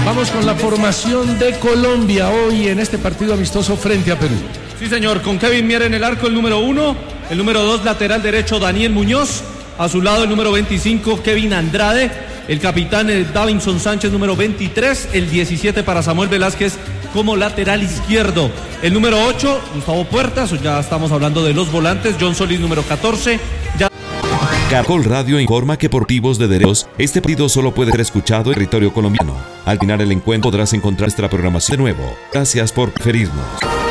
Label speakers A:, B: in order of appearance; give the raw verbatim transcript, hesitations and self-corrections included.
A: Vamos con la formación de Colombia hoy en este partido amistoso frente a Perú.
B: Sí, señor, con Kevin Mier en el arco, el número uno. El número dos, lateral derecho, Daniel Muñoz. A su lado, el número veinticinco, Kevin Andrade. El capitán, eh, Davinson Sánchez, número veintitrés. El diecisiete para Samuel Velázquez como lateral izquierdo. El número ocho, Gustavo Puertas. Ya estamos hablando de los volantes. John Solís, número catorce. Ya...
C: Caracol Radio informa que por motivos de derechos, este partido solo puede ser escuchado en territorio colombiano. Al final el encuentro podrás encontrar nuestra programación de nuevo. Gracias por preferirnos.